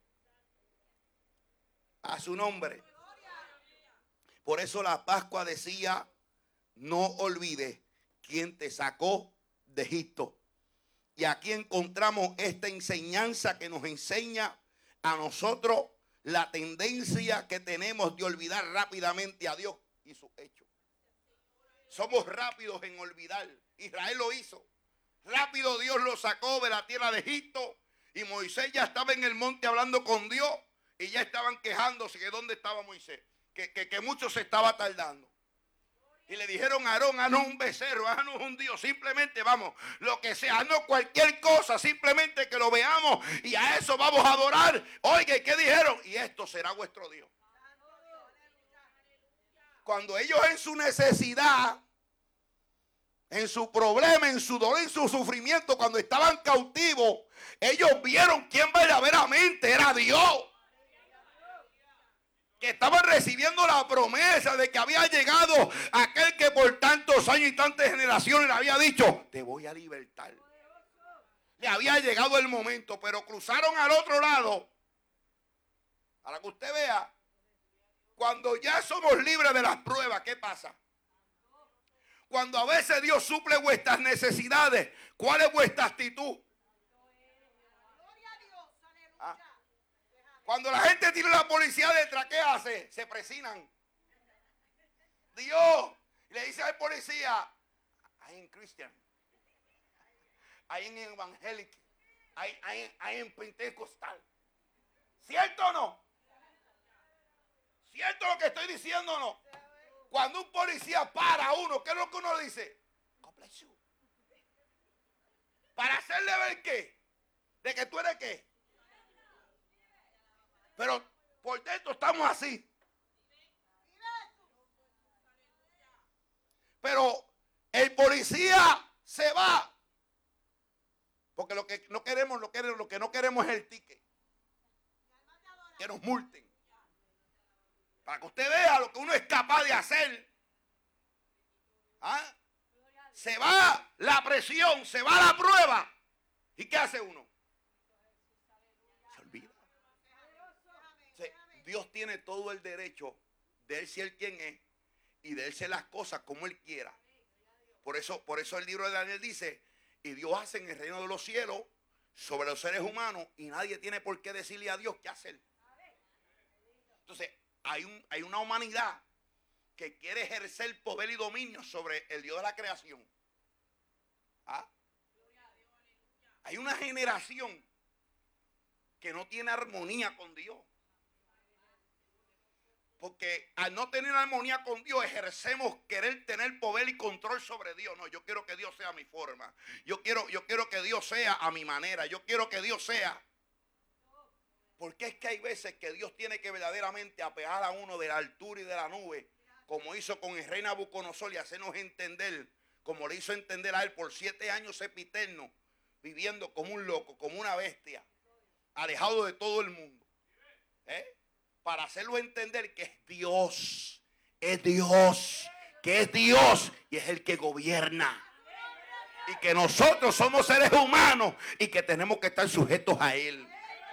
S1: A su nombre. Por eso la Pascua decía: no olvides quién te sacó de Egipto. Y aquí encontramos esta enseñanza que nos enseña a nosotros la tendencia que tenemos de olvidar rápidamente a Dios y sus hechos. Somos rápidos en olvidar. Israel lo hizo. Rápido Dios lo sacó de la tierra de Egipto. Y Moisés ya estaba en el monte hablando con Dios. Y ya estaban quejándose que dónde estaba Moisés. Que mucho se estaba tardando. Y le dijeron a Aarón: haznos un becerro, haznos un Dios. Simplemente vamos, lo que sea, haznos cualquier cosa. Simplemente que lo veamos y a eso vamos a adorar. Oiga, ¿qué dijeron? Y esto será vuestro Dios. Cuando ellos en su necesidad, en su problema, en su dolor, en su sufrimiento, cuando estaban cautivos, ellos vieron quién verdaderamente era Dios. Que estaban recibiendo la promesa de que había llegado aquel que por tantos años y tantas generaciones le había dicho: te voy a libertar. Le había llegado el momento, pero cruzaron al otro lado. Para que usted vea, cuando ya somos libres de las pruebas, ¿qué pasa? Cuando a veces Dios suple vuestras necesidades, ¿cuál es vuestra actitud? ¿Ah? Cuando la gente tiene la policía detrás, ¿qué hace? Se presinan. Dios le dice al policía: I am Christian, I am evangelic, I am pentecostal. ¿Cierto o no? ¿Cierto lo que estoy diciendo o no? Cuando un policía para a uno, ¿qué es lo que uno le dice? God bless you. Para hacerle ver ¿qué? De que tú eres ¿qué? Pero por dentro estamos así. Pero el policía se va. Porque lo que no queremos, lo que no queremos es el ticket. Que nos multen. Para que usted vea lo que uno es capaz de hacer. ¿Ah? Se va la presión, se va la prueba. ¿Y qué hace uno? Se olvida. Dios tiene todo el derecho de él ser quien es y de él ser las cosas como él quiera. Por eso el libro de Daniel dice: y Dios hace en el reino de los cielos sobre los seres humanos y nadie tiene por qué decirle a Dios qué hacer. Entonces hay una humanidad que quiere ejercer poder y dominio sobre el Dios de la creación. ¿Ah? Hay una generación que no tiene armonía con Dios. Porque al no tener armonía con Dios, ejercemos querer tener poder y control sobre Dios. No, yo quiero que Dios sea a mi forma. Yo quiero que Dios sea a mi manera. Yo quiero que Dios sea. Porque es que hay veces que Dios tiene que verdaderamente apegar a uno de la altura y de la nube, como hizo con el rey Nabucodonosor, y hacernos entender, como le hizo entender a él por 7 años sempiterno, viviendo como un loco, como una bestia, alejado de todo el mundo. Para hacerlo entender que es Dios, que es Dios y es el que gobierna. Y que nosotros somos seres humanos y que tenemos que estar sujetos a Él.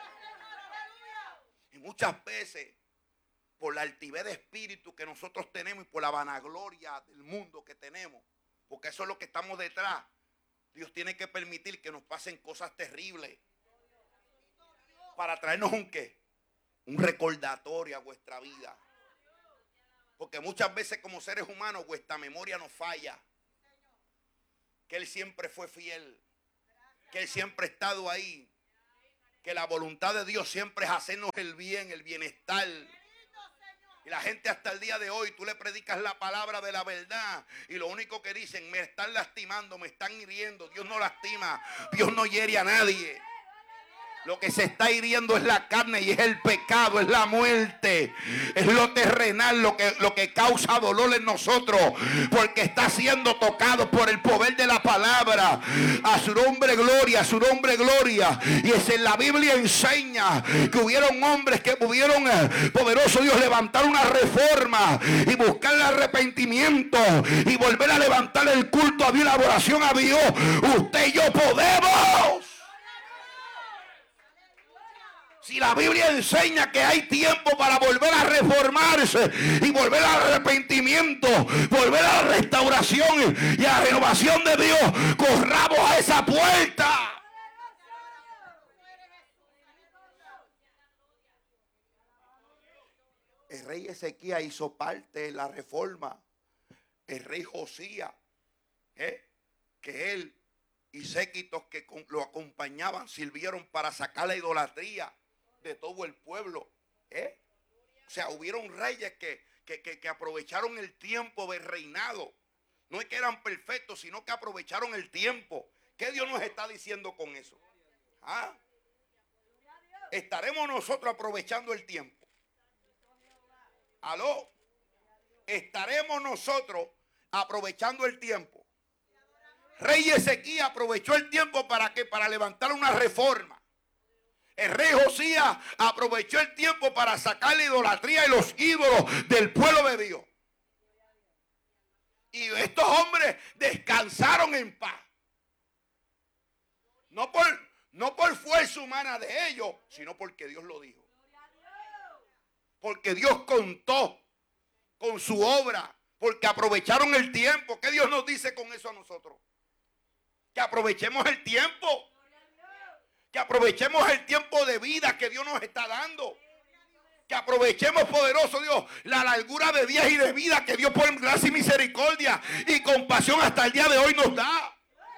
S1: Y muchas veces, por la altivez de espíritu que nosotros tenemos y por la vanagloria del mundo que tenemos, porque eso es lo que estamos detrás, Dios tiene que permitir que nos pasen cosas terribles para traernos un ¿qué? Un recordatorio a vuestra vida. Porque muchas veces como seres humanos vuestra memoria nos falla. Que Él siempre fue fiel. que Él siempre ha estado ahí. Que la voluntad de Dios siempre es hacernos el bien, el bienestar. Y la gente hasta el día de hoy, tú le predicas la palabra de la verdad y lo único que dicen, me están lastimando, me están hiriendo. Dios no lastima, Dios no hiere a nadie. Lo que se está hiriendo es la carne y es el pecado, es la muerte, es lo terrenal, lo que causa dolor en nosotros, porque está siendo tocado por el poder de la palabra. A su nombre gloria, a su nombre gloria. Y es en la Biblia enseña que hubieron hombres que pudieron, poderoso Dios, levantar una reforma y buscar el arrepentimiento y volver a levantar el culto a Dios, la adoración a Dios. Usted y yo podemos. Si la Biblia enseña que hay tiempo para volver a reformarse y volver al arrepentimiento, volver a la restauración y a la renovación de Dios, corramos a esa puerta. El rey Ezequías hizo parte de la reforma. El rey Josías, que él y séquitos que lo acompañaban sirvieron para sacar la idolatría de todo el pueblo. O sea, hubieron reyes que aprovecharon el tiempo del reinado. No es que eran perfectos, sino que aprovecharon el tiempo. ¿Qué Dios nos está diciendo con eso? ¿Ah? ¿Estaremos nosotros aprovechando el tiempo? ¿Aló? ¿Estaremos nosotros aprovechando el tiempo? Rey Ezequías aprovechó el tiempo para ¿qué? Para levantar una reforma. El rey Josías aprovechó el tiempo para sacar la idolatría y los ídolos del pueblo de Dios. Y estos hombres descansaron en paz. No por fuerza humana de ellos, sino porque Dios lo dijo. Porque Dios contó con su obra. Porque aprovecharon el tiempo. ¿Qué Dios nos dice con eso a nosotros? Que aprovechemos el tiempo. Que aprovechemos el tiempo de vida que Dios nos está dando. Que aprovechemos, poderoso Dios, la largura de días y de vida que Dios por gracia y misericordia y compasión hasta el día de hoy nos da.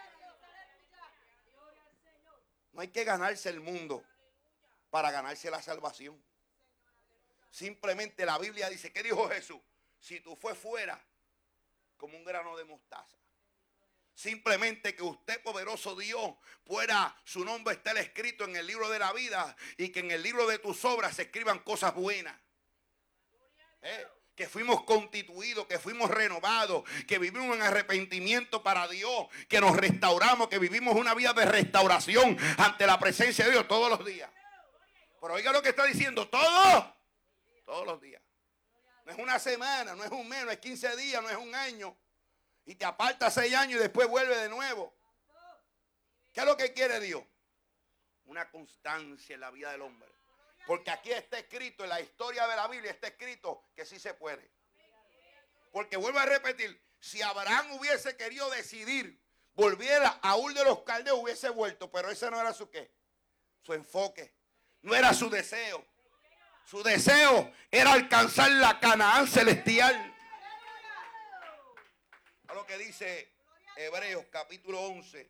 S1: No hay que ganarse el mundo para ganarse la salvación. Simplemente la Biblia dice, ¿qué dijo Jesús? Si tú fue fuera como un grano de mostaza. Simplemente que usted, poderoso Dios, pueda, su nombre esté escrito en el libro de la vida y que en el libro de tus obras se escriban cosas buenas. Que fuimos constituidos, que fuimos renovados, que vivimos en arrepentimiento para Dios, que nos restauramos, que vivimos una vida de restauración ante la presencia de Dios todos los días. Pero oiga lo que está diciendo, todos los días. No es una semana, no es un mes, no es 15 días, no es un año. Y te aparta 6 años y después vuelve de nuevo. ¿Qué es lo que quiere Dios? Una constancia en la vida del hombre. Porque aquí está escrito, en la historia de la Biblia está escrito que sí se puede. Porque vuelvo a repetir, si Abraham hubiese querido decidir, volviera a Ur de los Caldeos, hubiese vuelto. Pero ese no era su qué, su enfoque. No era su deseo. Su deseo era alcanzar la Canaán celestial. A lo que dice Hebreos capítulo 11.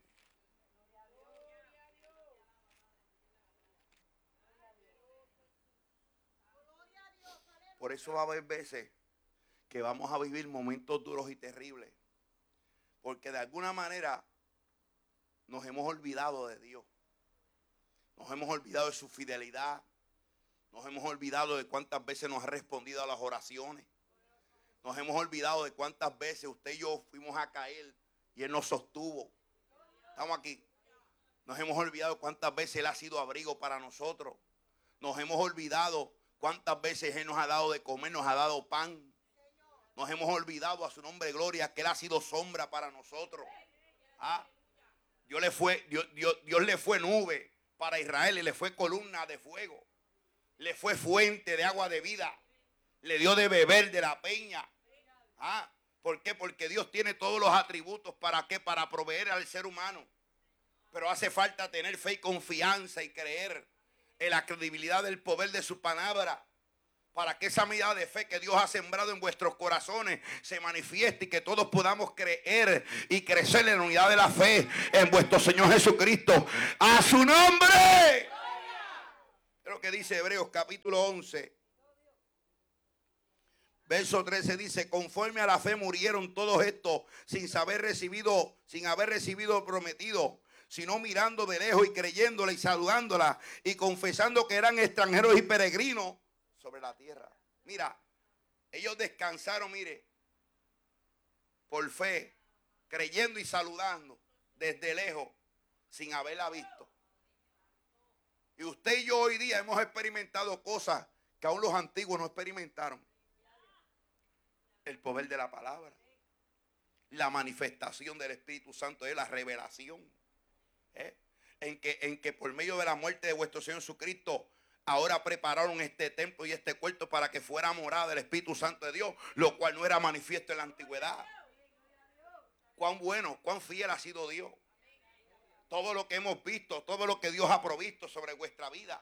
S1: Por eso va a haber veces que vamos a vivir momentos duros y terribles. Porque de alguna manera nos hemos olvidado de Dios. Nos hemos olvidado de su fidelidad. Nos hemos olvidado de cuántas veces nos ha respondido a las oraciones. Nos hemos olvidado de cuántas veces usted y yo fuimos a caer y Él nos sostuvo. Estamos aquí. Nos hemos olvidado cuántas veces Él ha sido abrigo para nosotros. Nos hemos olvidado cuántas veces Él nos ha dado de comer, nos ha dado pan. Nos hemos olvidado a su nombre gloria que Él ha sido sombra para nosotros. Dios le fue nube para Israel y le fue columna de fuego. Le fue fuente de agua de vida. Le dio de beber de la peña. ¿Por qué? Porque Dios tiene todos los atributos. ¿Para qué? Para proveer al ser humano. Pero hace falta tener fe y confianza y creer en la credibilidad del poder de su palabra. para que esa mirada de fe que Dios ha sembrado en vuestros corazones se manifieste y que todos podamos creer y crecer en la unidad de la fe en vuestro Señor Jesucristo. ¡A su nombre! Lo que dice Hebreos capítulo 11, verso 13 dice: conforme a la fe murieron todos estos sin haber recibido lo prometido, sino mirando de lejos y creyéndola y saludándola y confesando que eran extranjeros y peregrinos sobre la tierra. Mira, ellos descansaron, mire, por fe, creyendo y saludando desde lejos, sin haberla visto. Y usted y yo hoy día hemos experimentado cosas que aún los antiguos no experimentaron. El poder de la palabra, la manifestación del Espíritu Santo, es la revelación. En que por medio de la muerte de vuestro Señor Jesucristo, ahora prepararon este templo y este cuarto para que fuera morada del Espíritu Santo de Dios, lo cual no era manifiesto en la antigüedad. Cuán bueno, cuán fiel ha sido Dios. Todo lo que hemos visto, todo lo que Dios ha provisto sobre vuestra vida.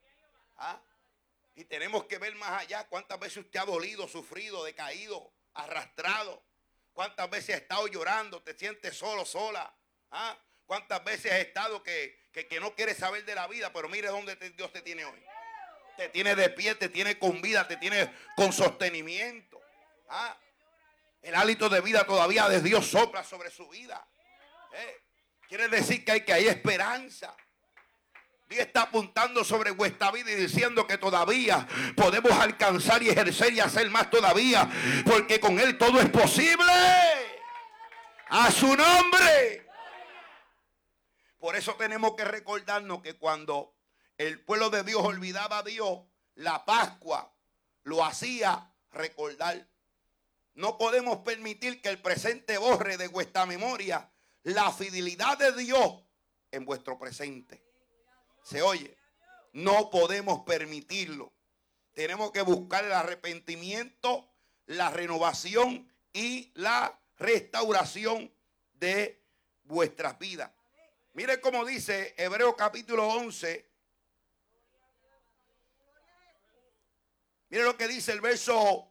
S1: Y tenemos que ver más allá. ¿Cuántas veces usted ha dolido, sufrido, decaído, arrastrado? ¿Cuántas veces ha estado llorando? ¿Te sientes solo, sola? ¿Cuántas veces has estado que no quieres saber de la vida? Pero mire dónde Dios te tiene hoy. Te tiene de pie, te tiene con vida, te tiene con sostenimiento. El hálito de vida todavía de Dios sopla sobre su vida. Quiere decir que hay esperanza. Dios está apuntando sobre vuestra vida y diciendo que todavía podemos alcanzar y ejercer y hacer más todavía, porque con Él todo es posible. A su nombre. Por eso tenemos que recordarnos que cuando el pueblo de Dios olvidaba a Dios, la Pascua lo hacía recordar. No podemos permitir que el presente borre de vuestra memoria la fidelidad de Dios en vuestro presente. ¿Se oye? No podemos permitirlo. Tenemos que buscar el arrepentimiento, la renovación y la restauración de vuestras vidas. Mire cómo dice Hebreos capítulo 11. Mire lo que dice el verso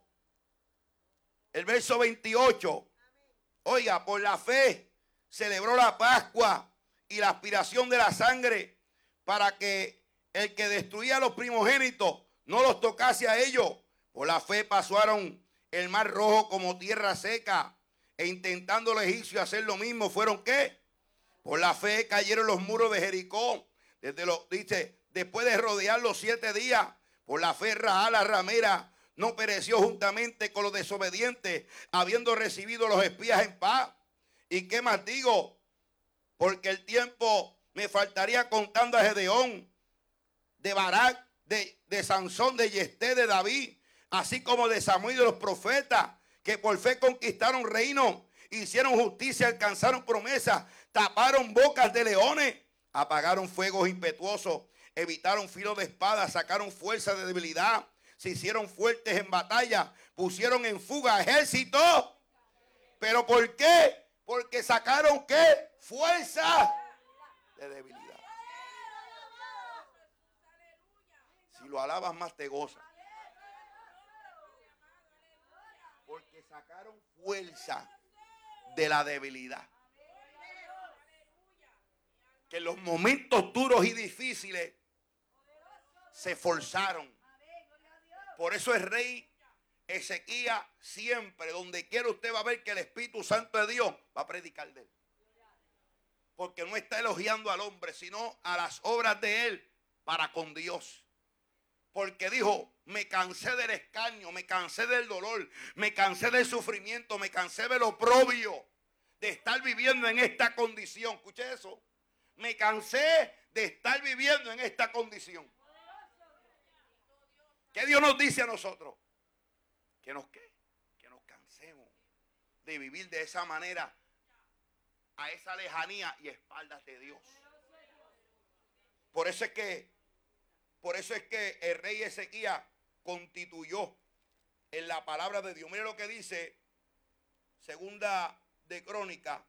S1: 28. Oiga, por la fe celebró la Pascua y la aspiración de la sangre, para que el que destruía a los primogénitos no los tocase a ellos. Por la fe pasaron el mar rojo como tierra seca, e intentando los egipcios hacer lo mismo, ¿fueron qué? Por la fe cayeron los muros de Jericó. Dice, después de rodearlos 7 días, por la fe Rahab la ramera no pereció juntamente con los desobedientes, habiendo recibido los espías en paz. ¿Y qué más digo? Porque el tiempo me faltaría contando a Gedeón, de Barak, de Sansón, de Yefté, de David, así como de Samuel y de los profetas, que por fe conquistaron reinos, hicieron justicia, alcanzaron promesas, taparon bocas de leones, apagaron fuegos impetuosos, evitaron filo de espada, sacaron fuerza de debilidad, se hicieron fuertes en batalla, pusieron en fuga ejércitos. ¿Pero por qué? Porque sacaron ¿qué? Fuerza de debilidad. Si lo alabas más te gozas. Porque sacaron fuerza de la debilidad. Que en los momentos duros y difíciles se esforzaron. Por eso el rey Ezequías siempre, donde quiera usted va a ver que el Espíritu Santo de Dios va a predicar de él. Porque no está elogiando al hombre, sino a las obras de él para con Dios. Porque dijo, me cansé del escarnio, me cansé del dolor, me cansé del sufrimiento, me cansé del oprobio, de estar viviendo en esta condición. Escuche eso. Me cansé de estar viviendo en esta condición. ¿Qué Dios nos dice a nosotros? Que nos cansemos de vivir de esa manera, a esa lejanía y espaldas de Dios. Por eso es que el rey Ezequías constituyó en la palabra de Dios. Mire lo que dice Segunda de Crónicas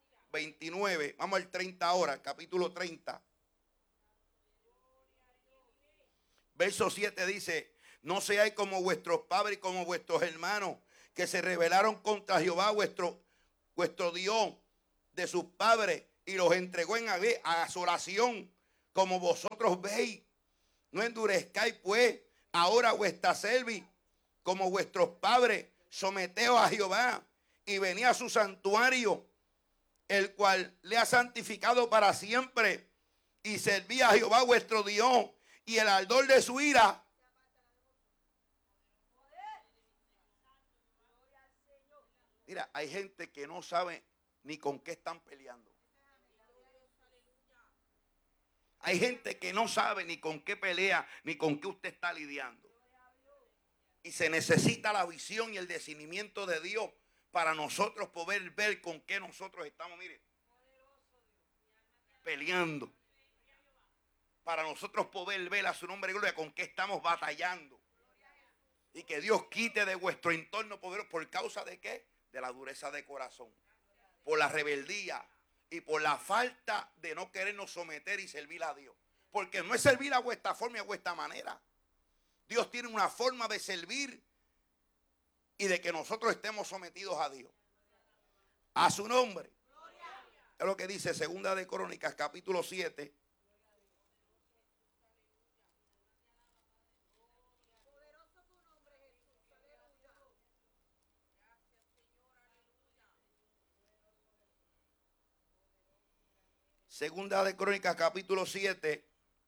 S1: 29. Vamos al 30 ahora, capítulo 30. Verso 7 dice: no seáis como vuestros padres y como vuestros hermanos, que se rebelaron contra Jehová vuestro Dios de sus padres, y los entregó en asolación, como vosotros veis. No endurezcáis pues ahora vuestra cerviz, como vuestros padres. Someteos a Jehová y venid a su santuario, el cual le ha santificado para siempre, y serví a Jehová vuestro Dios, y el ardor de su ira Mira, hay gente que no sabe ni con qué están peleando. Hay gente que no sabe ni con qué pelea, ni con qué usted está lidiando. Y se necesita la visión y el discernimiento de Dios para nosotros poder ver con qué nosotros estamos, mire, peleando. Para nosotros poder ver a su nombre de gloria con qué estamos batallando. Y que Dios quite de vuestro entorno poderoso. ¿Por causa de qué? De la dureza de corazón. Por la rebeldía. Y por la falta de no querernos someter y servir a Dios. Porque no es servir a vuestra forma y a vuestra manera. Dios tiene una forma de servir y de que nosotros estemos sometidos a Dios. A su nombre. Es lo que dice Segunda de Crónicas, capítulo 7. Segunda de Crónicas, capítulo 7.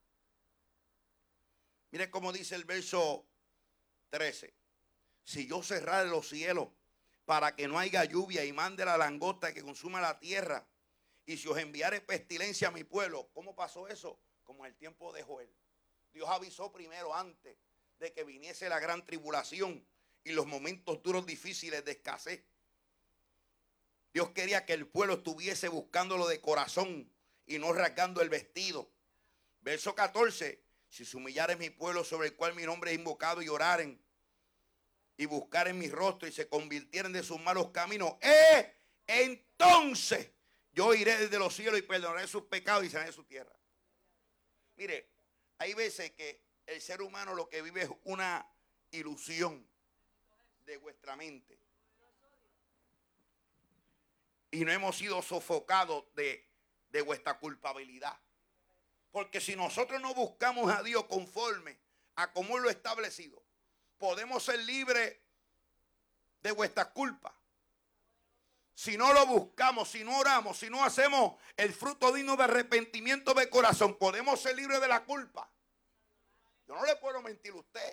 S1: Mire cómo dice el verso 13. Si yo cerrare los cielos para que no haya lluvia y mande la langosta que consuma la tierra, y si os enviare pestilencia a mi pueblo. ¿Cómo pasó eso? Como en el tiempo de Joel. Dios avisó primero, antes de que viniese la gran tribulación y los momentos duros, difíciles de escasez. Dios quería que el pueblo estuviese buscándolo de corazón y no rasgando el vestido. Verso 14. Si se humillare mi pueblo sobre el cual mi nombre es invocado, y oraren y buscaren mi rostro y se convirtieren de sus malos caminos, entonces yo iré desde los cielos y perdonaré sus pecados y sanaré su tierra. Mire, hay veces que el ser humano lo que vive es una ilusión de vuestra mente. Y no hemos sido sofocados de vuestra culpabilidad. Porque si nosotros no buscamos a Dios conforme a como lo establecido, podemos ser libres de vuestra culpa. Si no lo buscamos, si no oramos, si no hacemos el fruto digno de arrepentimiento de corazón, podemos ser libres de la culpa. Yo no le puedo mentir a usted.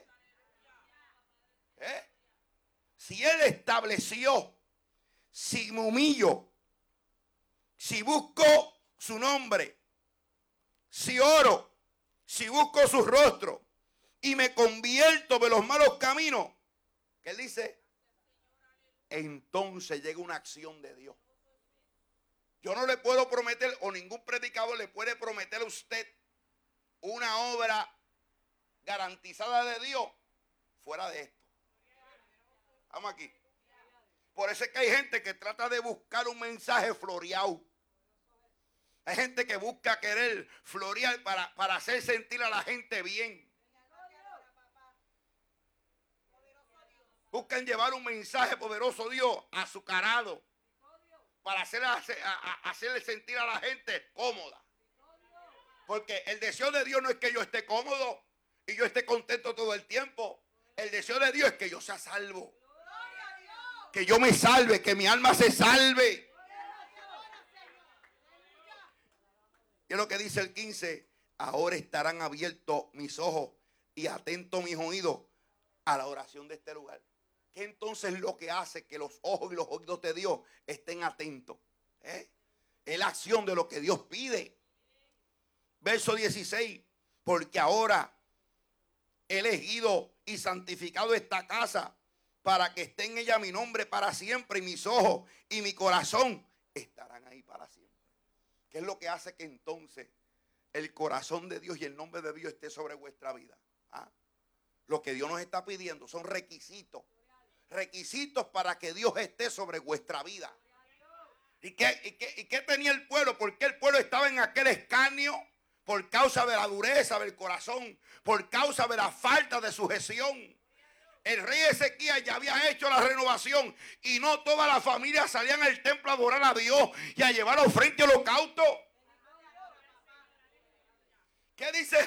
S1: Si Él estableció, si me humillo, si busco su nombre, si oro, si busco su rostro y me convierto de los malos caminos, ¿qué Él dice? Entonces llega una acción de Dios. Yo no le puedo prometer, o ningún predicador le puede prometer a usted una obra garantizada de Dios fuera de esto. Vamos aquí. Por eso es que hay gente que trata de buscar un mensaje floreado. Hay gente que busca querer florear para hacer sentir a la gente bien. Buscan llevar un mensaje poderoso, Dios, azucarado, para hacerle sentir a la gente cómoda. Porque el deseo de Dios no es que yo esté cómodo y yo esté contento todo el tiempo. El deseo de Dios es que yo sea salvo. Que yo me salve, que mi alma se salve. Y es lo que dice el 15. Ahora estarán abiertos mis ojos y atentos mis oídos a la oración de este lugar. ¿Qué entonces lo que hace que los ojos y los oídos de Dios estén atentos? Es la acción de lo que Dios pide. Verso 16. Porque ahora he elegido y santificado esta casa para que esté en ella mi nombre para siempre, y mis ojos y mi corazón estarán ahí para siempre. ¿Qué es lo que hace que entonces el corazón de Dios y el nombre de Dios esté sobre vuestra vida? Lo que Dios nos está pidiendo son requisitos. Requisitos para que Dios esté sobre vuestra vida. ¿Y qué tenía el pueblo? ¿Por qué el pueblo estaba en aquel escarnio? por causa de la dureza del corazón, por causa de la falta de sujeción. El rey Ezequías ya había hecho la renovación y no toda la familia salían al templo a adorar a Dios y a llevar ofrenda y holocausto. ¿Qué dice